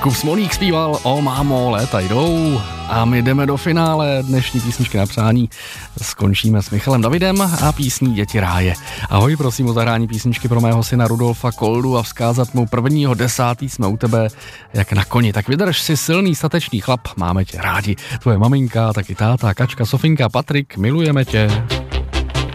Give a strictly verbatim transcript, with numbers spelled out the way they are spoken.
Jakub Smolík zpíval O mámo, léta jdou a my jdeme do finále dnešní písničky na přání. Skončíme s Michalem Davidem a písní Děti ráje. Ahoj, prosím o zahrání písničky pro mého syna Rudolfa Koldu a vzkázat mu prvního desátý jsme u tebe jak na koni. Tak vydrž si, silný, statečný chlap, máme tě rádi. Tvoje maminka, taky táta, Kačka, Sofinka, Patrik, milujeme tě.